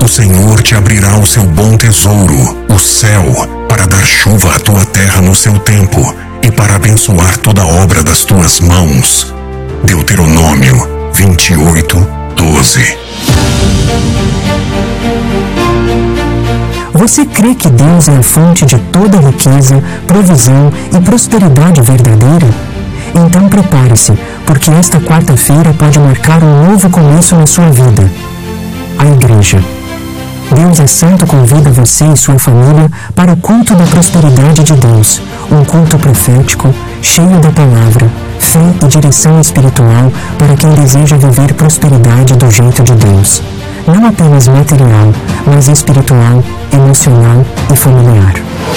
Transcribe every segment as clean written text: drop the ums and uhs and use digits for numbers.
O Senhor te abrirá o seu bom tesouro, o céu, para dar chuva à tua terra no seu tempo e para abençoar toda a obra das tuas mãos. Deuteronômio 28:12. Você crê que Deus é a fonte de toda riqueza, provisão e prosperidade verdadeira? Então prepare-se, porque esta quarta-feira pode marcar um novo começo na sua vida. A Igreja. Deus é Santo convida você e sua família para o culto da prosperidade de Deus, um culto profético, cheio da palavra, fé e direção espiritual para quem deseja viver prosperidade do jeito de Deus. Não apenas material, mas espiritual, emocional e familiar.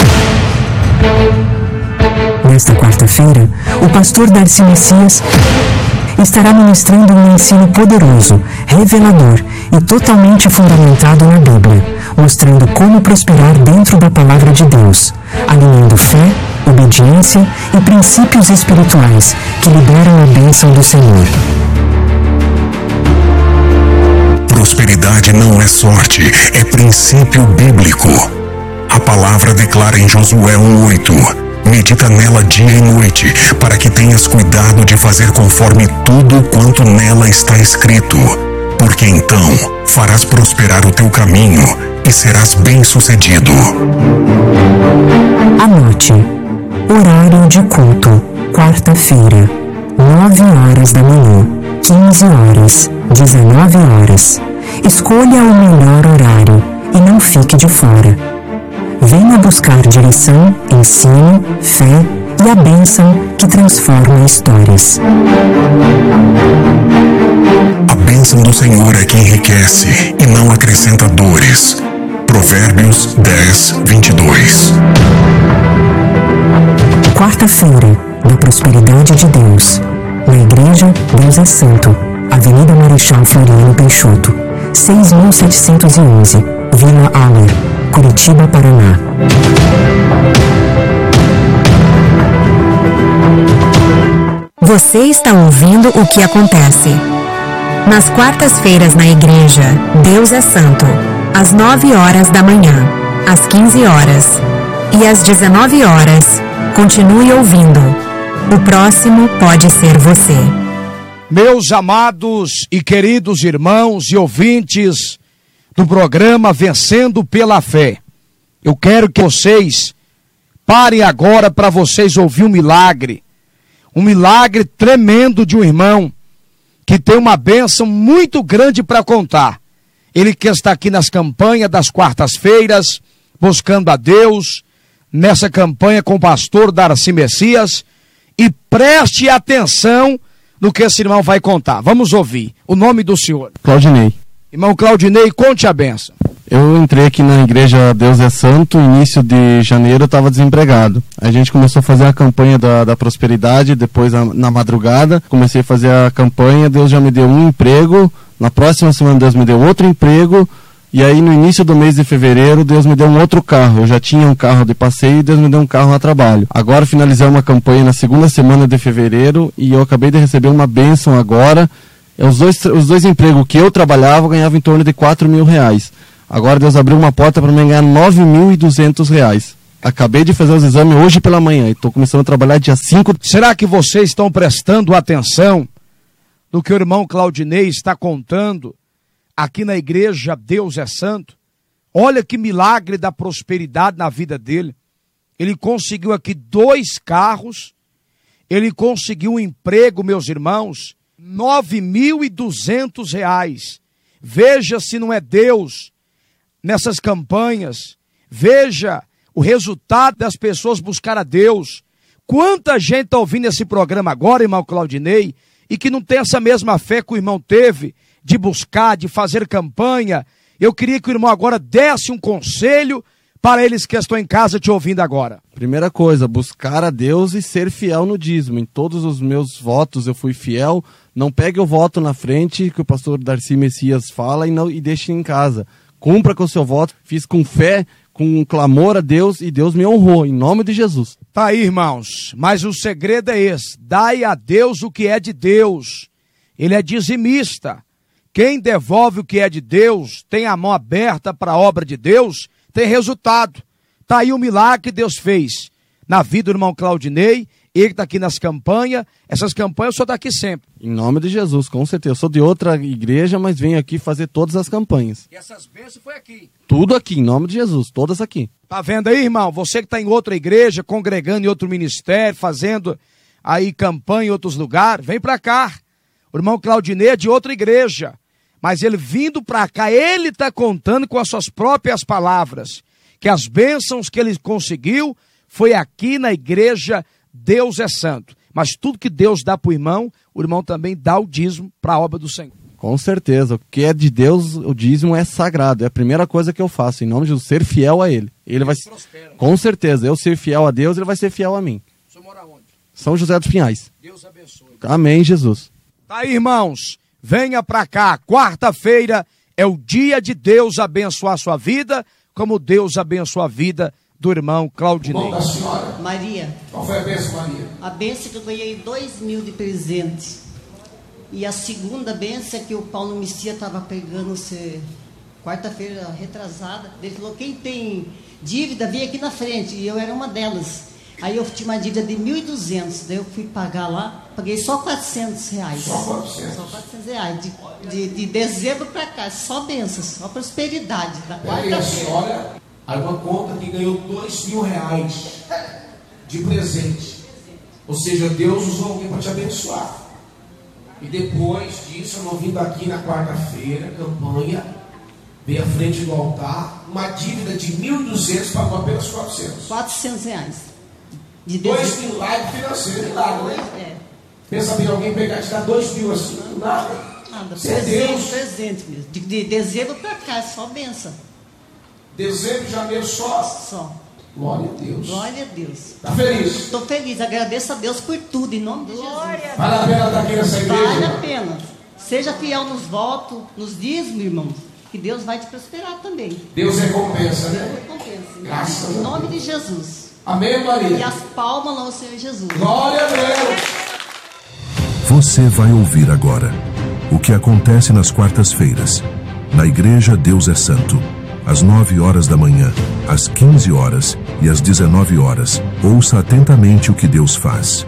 Nesta quarta-feira, o pastor Darcy Messias estará ministrando um ensino poderoso, revelador e totalmente fundamentado na Bíblia, mostrando como prosperar dentro da palavra de Deus, alinhando fé, obediência e princípios espirituais que liberam a bênção do Senhor. Prosperidade não é sorte, é princípio bíblico. A palavra declara em Josué 1:8: medita nela dia e noite, para que tenhas cuidado de fazer conforme tudo quanto nela está escrito, porque então farás prosperar o teu caminho e serás bem-sucedido. Anote: horário de culto, quarta-feira, 9h da manhã, 15h, 19h. Escolha o melhor horário e não fique de fora. Venha buscar direção, ensino, fé e a bênção que transforma histórias. A bênção do Senhor é que enriquece e não acrescenta dores. Provérbios 10:22. Quarta-feira, da prosperidade de Deus. Na Igreja, Deus é Santo. Avenida Marechal Floriano Peixoto, 6.711, Vila Auer, Curitiba, Paraná. Você está ouvindo o que acontece. Nas quartas-feiras na Igreja, Deus é Santo, às 9h da manhã, às 15h e às 19h. Continue ouvindo. O próximo pode ser você. Meus amados e queridos irmãos e ouvintes do programa Vencendo pela Fé, eu quero que vocês parem agora para vocês ouvir um milagre tremendo de um irmão que tem uma bênção muito grande para contar. Ele que está aqui nas campanhas das quartas-feiras, buscando a Deus, nessa campanha com o pastor Darcy Messias, e preste atenção no que esse irmão vai contar. Vamos ouvir. O nome do senhor? Claudinei. Irmão Claudinei, conte a benção. Eu entrei aqui na Igreja Deus é Santo, início de janeiro eu estava desempregado. A gente começou a fazer a campanha da prosperidade, depois na madrugada, comecei a fazer a campanha, Deus já me deu um emprego, na próxima semana Deus me deu outro emprego, e aí no início do mês de fevereiro Deus me deu um outro carro. Eu já tinha um carro de passeio e Deus me deu um carro a trabalho. Agora finalizamos uma campanha na segunda semana de fevereiro e eu acabei de receber uma bênção agora. Os dois empregos que eu trabalhava, eu ganhava em torno de R$4.000. Agora Deus abriu uma porta para mim ganhar R$9.200. Acabei de fazer os exames hoje pela manhã e estou começando a trabalhar dia 5. Será que vocês estão prestando atenção no que o irmão Claudinei está contando aqui na Igreja Deus é Santo? Olha que milagre da prosperidade na vida dele. Ele conseguiu aqui 2 carros, ele conseguiu um emprego, meus irmãos, R$9.200. Veja se não é Deus nessas campanhas. Veja o resultado das pessoas buscar a Deus. Quanta gente está ouvindo esse programa agora, irmão Claudinei, e que não tem essa mesma fé que o irmão teve de buscar, de fazer campanha. Eu queria que o irmão agora desse um conselho para eles que estão em casa te ouvindo agora. Primeira coisa, buscar a Deus e ser fiel no dízimo. Em todos os meus votos eu fui fiel. Não pegue o voto na frente que o pastor Darcy Messias fala e deixe em casa. Cumpra com o seu voto. Fiz com fé, com um clamor a Deus e Deus me honrou, em nome de Jesus. Tá aí, irmãos, mas o segredo é esse: dai a Deus o que é de Deus. Ele é dizimista. Quem devolve o que é de Deus, tem a mão aberta para a obra de Deus, tem resultado. Está aí o milagre que Deus fez na vida do irmão Claudinei. Ele que está aqui nas campanhas. Essas campanhas o senhor está aqui sempre. Em nome de Jesus, com certeza. Eu sou de outra igreja, mas venho aqui fazer todas as campanhas. E essas bênçãos foi aqui. Tudo aqui, em nome de Jesus, todas aqui. Tá vendo aí, irmão? Você que está em outra igreja, congregando em outro ministério, fazendo aí campanha em outros lugares, vem para cá. O irmão Claudinei é de outra igreja. Mas ele vindo para cá, ele está contando com as suas próprias palavras, que as bênçãos que ele conseguiu foi aqui na igreja Deus é Santo. Mas tudo que Deus dá para o irmão também dá o dízimo para a obra do Senhor. Com certeza, o que é de Deus, o dízimo é sagrado. É a primeira coisa que eu faço, em nome de Jesus, ser fiel a Ele. Ele vai, com certeza, eu ser fiel a Deus, Ele vai ser fiel a mim. O senhor mora onde? São José dos Pinhais. Deus abençoe. Amém, Jesus. Tá aí, irmãos. Venha para cá. Quarta-feira é o dia de Deus abençoar a sua vida, como Deus abençoa a vida do irmão Claudinei. Bom da senhora. Maria. Qual foi a bênção, Maria? A bênção que eu ganhei 2.000 de presente. E a segunda bênção é que o Paulo Messia estava pegando quarta-feira retrasada. Ele falou, quem tem dívida, vem aqui na frente. E eu era uma delas. Aí eu tinha uma dívida de 1.200. Daí eu fui pagar lá, paguei só 400 reais. Só 400? Só 400 reais. De dezembro para cá, só bênçãos, só prosperidade. Da Aí a senhora, aí uma conta que ganhou 2.000 reais de presente. Ou seja, Deus usou alguém para te abençoar. E depois disso, eu não vindo aqui na quarta-feira, campanha, veio à frente do altar, uma dívida de 1.200, pagou apenas 400. 400 reais. De 2.000 live financeiro, de nada, né? É. Pensa bem, alguém pegar e te dar 2.000 assim, nada. Nada, Você é Deus. presente mesmo. De dezembro para cá, é só benção. Dezembro, janeiro só. Só. Glória a Deus. Glória a Deus. Tá feliz? Estou feliz, agradeço a Deus por tudo, em nome de Jesus. Vale a pena estar aqui nessa igreja? Vale a pena. Seja fiel nos votos, nos dízimos, irmãos, que Deus vai te prosperar também. Deus recompensa, Deus né? recompensa. Graças a Em Deus. nome de Jesus. Amém, E Maria? as palmas ao Senhor Jesus. Glória a Deus. Você vai ouvir agora o que acontece nas quartas-feiras, na Igreja Deus é Santo, às 9 horas da manhã, às 15 horas e às 19 horas. Ouça atentamente o que Deus faz.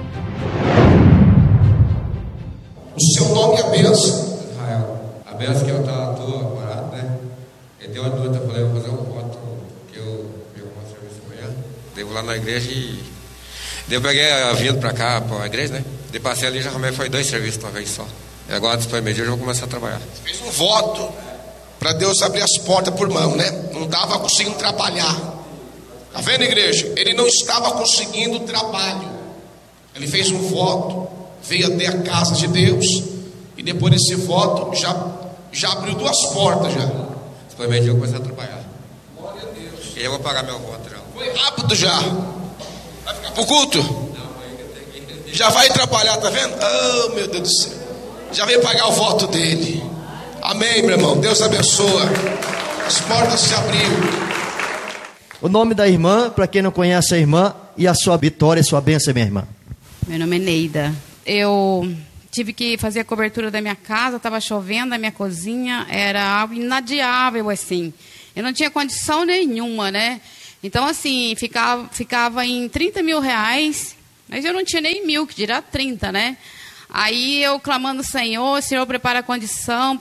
O seu nome é bênção. Israel, a benção que eu estou parado, né? Ele deu uma dúvida, eu falei, vou fazer um voto que eu arrumar serviço amanhã. Devo lá na igreja e. Daí eu peguei vindo pra cá, pra igreja, né? Daí passei ali e já arrumei, foi 2 serviços de uma vez só. E agora, depois do meio-dia, eu vou começar a trabalhar. Fez um voto para Deus abrir as portas por mão, né? Não estava conseguindo trabalhar. Tá vendo, igreja? Ele não estava conseguindo trabalho. Ele fez um voto, veio até a casa de Deus e depois desse voto já abriu 2 portas já. Depois do meio-dia, eu vou começar a trabalhar. Glória a Deus. E eu vou pagar meu voto já. Foi rápido já. Vai ficar pro culto? Já vai trabalhar, tá vendo? Oh, meu Deus do céu. Já veio pagar o voto dele. Amém, meu irmão. Deus abençoa. As portas se abriram. O nome da irmã, para quem não conhece a irmã, e a sua vitória e sua bênção, minha irmã. Meu nome é Neida. Eu tive que fazer a cobertura da minha casa, estava chovendo, a minha cozinha era algo inadiável, assim. Eu não tinha condição nenhuma, né? Então, assim, ficava em 30 mil reais, mas eu não tinha nem 1.000, que dirá 30, né? Aí eu clamando ao Senhor, prepara a condição,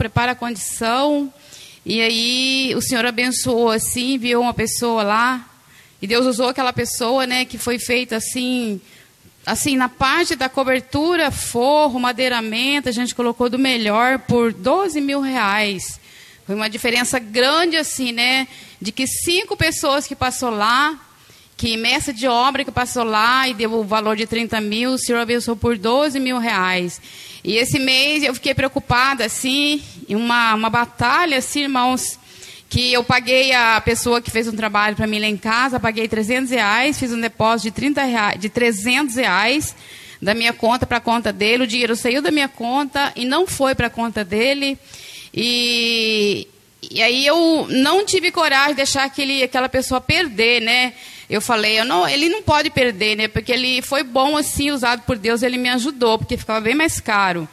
e aí o Senhor abençoou, assim, enviou uma pessoa lá, e Deus usou aquela pessoa, né, que foi feita assim, na parte da cobertura, forro, madeiramento, a gente colocou do melhor por 12 mil reais. Foi uma diferença grande, assim, né? De que 5 pessoas que passou lá, que mestre de obra que passou lá e deu o valor de 30 mil, o Senhor abençoou por 12 mil reais. E esse mês eu fiquei preocupada, assim, em uma batalha, assim, irmãos, que eu paguei a pessoa que fez um trabalho para mim lá em casa, paguei 300 reais, fiz um depósito de 300 reais da minha conta para a conta dele, o dinheiro saiu da minha conta e não foi para a conta dele. E aí eu não tive coragem de deixar aquela pessoa perder, né? Eu falei, ele não pode perder, né? Porque ele foi bom, assim, usado por Deus, ele me ajudou, porque ficava bem mais caro.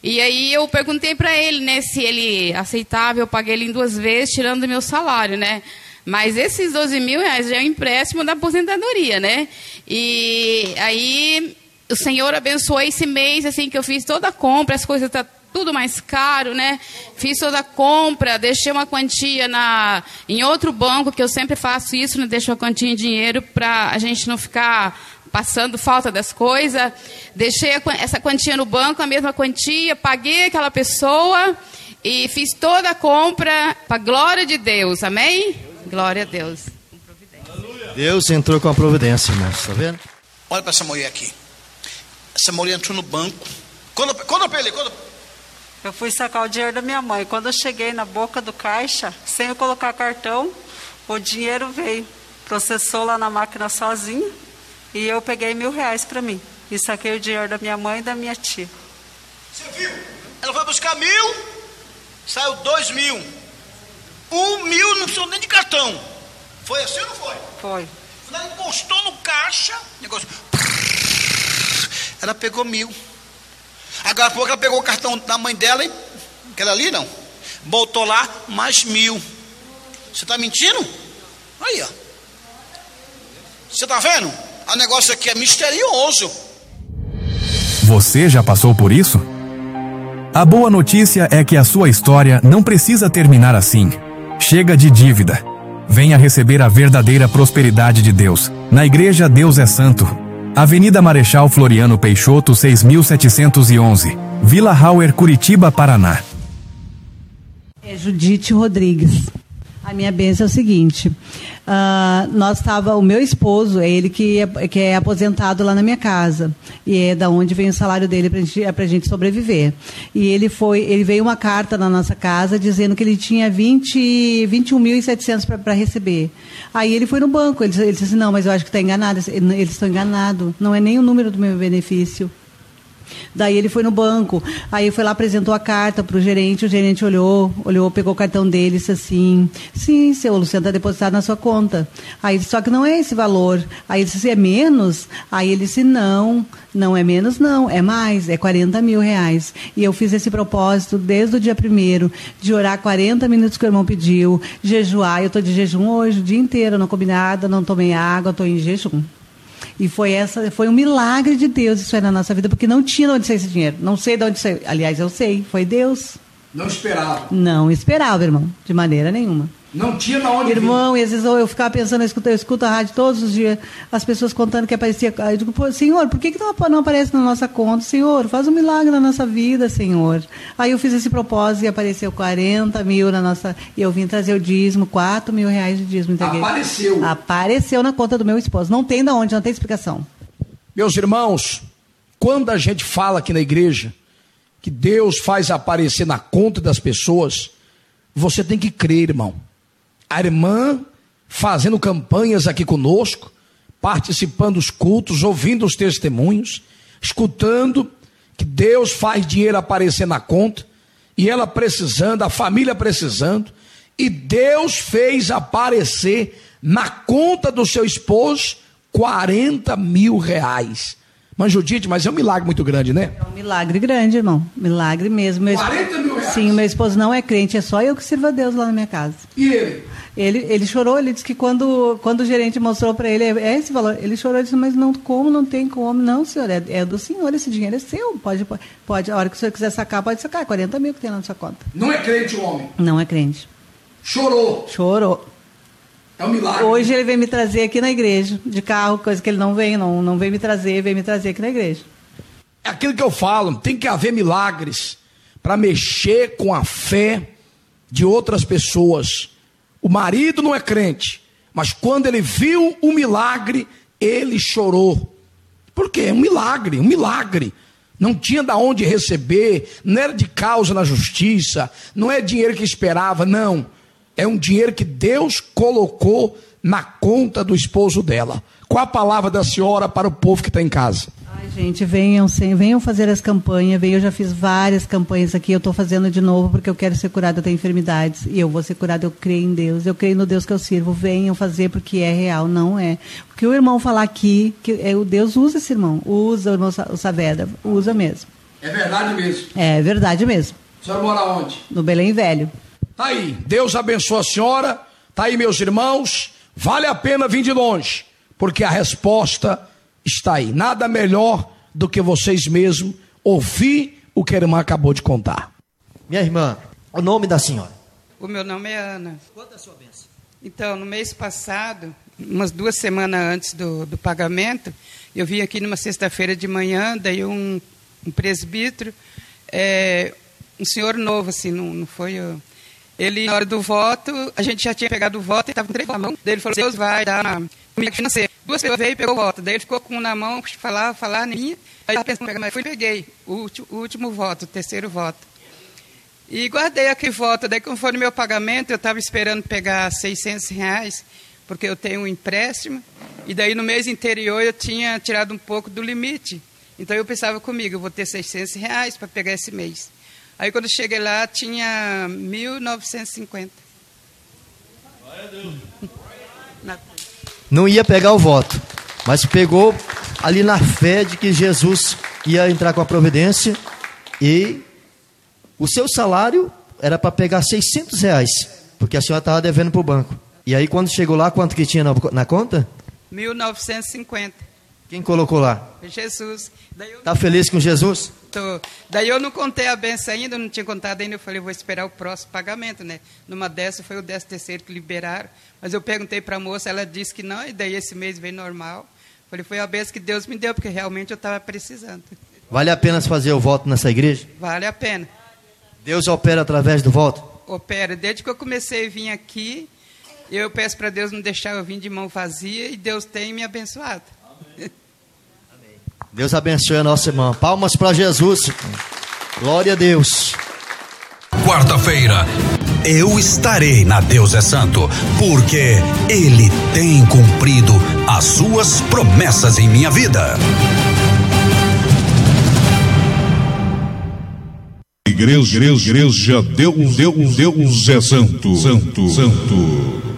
E aí eu perguntei para ele, né, se ele aceitava, eu paguei ele em 2 vezes, tirando do meu salário, né? Mas esses 12 mil reais já é um empréstimo da aposentadoria, né? E aí o Senhor abençoou esse mês, assim, que eu fiz toda a compra, as coisas estão tudo mais caro, né? Fiz toda a compra, deixei uma quantia em outro banco, que eu sempre faço isso, né? Deixo uma quantia em dinheiro para a gente não ficar passando falta das coisas. Deixei essa quantia no banco, a mesma quantia, paguei aquela pessoa e fiz toda a compra para a glória de Deus, amém? Glória a Deus. Deus entrou com a providência, irmãos, tá vendo? Olha para essa mulher aqui. Essa mulher entrou no banco. Conta para ele, Eu fui sacar o dinheiro da minha mãe. Quando eu cheguei na boca do caixa, sem eu colocar cartão, o dinheiro veio. Processou lá na máquina sozinho e eu peguei R$1.000 para mim. E saquei o dinheiro da minha mãe e da minha tia. Você viu? Ela foi buscar 1.000, saiu 2.000. 1.000 não precisou nem de cartão. Foi assim ou não foi? Foi. Quando ela encostou no caixa, negócio... Ela pegou 1.000. Agora a pouco ela pegou o cartão da mãe dela, hein? Aquela ali não. Botou lá mais 1.000. Você está mentindo? Aí, ó. Você está vendo? O negócio aqui é misterioso. Você já passou por isso? A boa notícia é que a sua história não precisa terminar assim. Chega de dívida. Venha receber a verdadeira prosperidade de Deus. Na Igreja Deus é Santo. Avenida Marechal Floriano Peixoto, 6.711. Vila Hauer, Curitiba, Paraná. É Judite Rodrigues. A minha bênção é o seguinte, o meu esposo, é ele que é aposentado lá na minha casa, e é da onde vem o salário dele pra gente sobreviver. E ele veio uma carta na nossa casa dizendo que ele tinha 21.700 para receber. Aí ele foi no banco, ele disse assim, não, mas eu acho que está enganado, eles estão enganados, não é nem o número do meu benefício. Daí ele foi no banco, aí foi lá, apresentou a carta para o gerente olhou, pegou o cartão dele e disse assim, sim, seu Luciano, está depositado na sua conta. Aí ele disse, só que não é esse valor. Aí ele disse, é menos? Aí ele disse, não é menos não, é mais, é 40 mil reais. E eu fiz esse propósito desde o dia 1º, de orar 40 minutos que o irmão pediu, jejuar, eu estou de jejum hoje o dia inteiro, não comi nada, não tomei água, estou em jejum. E foi um milagre de Deus isso aí na nossa vida, porque não tinha de onde sair esse dinheiro. Não sei de onde saiu. Aliás, eu sei, foi Deus. Não esperava. Não esperava, irmão, de maneira nenhuma. Não tinha na onde irmão, e às vezes eu ficava pensando, eu escuto a rádio todos os dias, as pessoas contando que aparecia. Eu digo, pô, Senhor, por que não aparece na nossa conta? Senhor, faz um milagre na nossa vida, Senhor. Aí eu fiz esse propósito e apareceu 40 mil na nossa. E eu vim trazer o dízimo, 4 mil reais de dízimo. Entreguei. Apareceu na conta do meu esposo. Não tem de onde, não tem explicação. Meus irmãos, quando a gente fala aqui na igreja que Deus faz aparecer na conta das pessoas, você tem que crer, irmão. A irmã fazendo campanhas aqui conosco, participando dos cultos, ouvindo os testemunhos, escutando que Deus faz dinheiro aparecer na conta, e ela precisando, a família precisando, e Deus fez aparecer na conta do seu esposo 40 mil reais. Mas Judite, mas é um milagre muito grande, né? É um milagre grande, irmão. Milagre mesmo. 40 mil reais? Sim, meu esposo não é crente, é só eu que sirvo a Deus lá na minha casa. E ele? Ele chorou, ele disse que quando o gerente mostrou para ele, é esse valor, ele chorou e disse, mas não tem como, não, senhor, é do senhor, esse dinheiro é seu, pode, a hora que o senhor quiser sacar, pode sacar, 40 mil que tem lá na sua conta. Não é crente o homem? Não é crente. Chorou. É um milagre. Hoje ele veio me trazer aqui na igreja, de carro, coisa que ele não veio me trazer, veio me trazer aqui na igreja. É aquilo que eu falo, tem que haver milagres para mexer com a fé de outras pessoas. O marido não é crente, mas quando ele viu o milagre, ele chorou. Por quê? É um milagre. Não tinha de onde receber, não era de causa na justiça, não é dinheiro que esperava, não. É um dinheiro que Deus colocou na conta do esposo dela. Qual a palavra da senhora para o povo que está em casa? Ai, gente, venham fazer as campanhas. Eu já fiz várias campanhas aqui, eu estou fazendo de novo porque eu quero ser curada, eu tenho enfermidades e eu vou ser curada, eu creio em Deus, eu creio no Deus que eu sirvo. Venham fazer porque é real, não é. Porque o irmão falar aqui, que o Deus usa esse irmão, usa o irmão o Saavedra, usa mesmo. É verdade mesmo. É verdade mesmo. A senhora mora onde? No Belém Velho. Tá aí, Deus abençoe a senhora. Tá aí, meus irmãos. Vale a pena vir de longe, porque a resposta está aí. Nada melhor do que vocês mesmos ouvir o que a irmã acabou de contar. Minha irmã, o nome da senhora? O meu nome é Ana. Quanto é a sua bênção? Então, no mês passado, umas 2 semanas antes do pagamento, eu vim aqui numa sexta-feira de manhã, daí um presbítero, um senhor novo, assim, não foi... Ele, na hora do voto, a gente já tinha pegado o voto e estava entregando a mão. Daí ele falou, Deus vai dar uma financeira. 2 pessoas veio e pegou o voto. Daí ele ficou com um na mão, falar na minha. Aí eu pensei, mas fui e peguei o último voto, o 3º voto. E guardei aquele voto. Daí, conforme meu pagamento, eu estava esperando pegar R$600, porque eu tenho um empréstimo. E daí, no mês anterior, eu tinha tirado um pouco do limite. Então, eu pensava comigo, eu vou ter R$600 para pegar esse mês. Aí, quando eu cheguei lá, tinha 1.950. Não ia pegar o voto, mas pegou ali na fé de que Jesus ia entrar com a providência e o seu salário era para pegar R$600, porque a senhora estava devendo para o banco. E aí, quando chegou lá, quanto que tinha na conta? 1.950. Quem colocou lá? Jesus. Tá feliz com Jesus? Tô. Daí eu não contei a benção ainda, não tinha contado ainda, eu falei, vou esperar o próximo pagamento, né? Numa dessa foi o 13º que liberaram, mas eu perguntei para a moça, ela disse que não, e daí esse mês veio normal. Falei, foi a benção que Deus me deu, porque realmente eu estava precisando. Vale a pena fazer o voto nessa igreja? Vale a pena. Deus opera através do voto? Opera. Desde que eu comecei a vir aqui, eu peço para Deus não deixar eu vir de mão vazia, e Deus tem me abençoado. Deus abençoe a nossa irmã. Palmas para Jesus. Glória a Deus. Quarta-feira, eu estarei na Deus é Santo, porque Ele tem cumprido as suas promessas em minha vida. Igreja Deus é Santo.